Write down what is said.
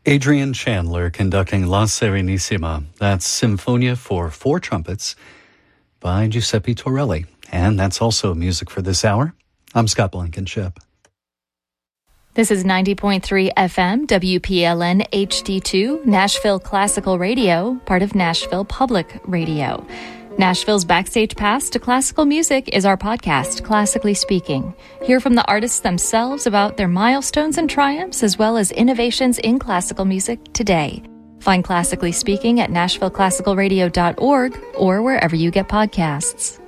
Adrian Chandler conducting La Serenissima. That's Symphonia for four trumpets by Giuseppe Torelli. And that's also music for this hour. I'm Scott Blankenship. This is 90.3 FM, WPLN HD2, Nashville Classical Radio, part of Nashville Public Radio. Nashville's Backstage Pass to Classical Music is our podcast, Classically Speaking. Hear from the artists themselves about their milestones and triumphs, as well as innovations in classical music today. Find Classically Speaking at NashvilleClassicalRadio.org or wherever you get podcasts.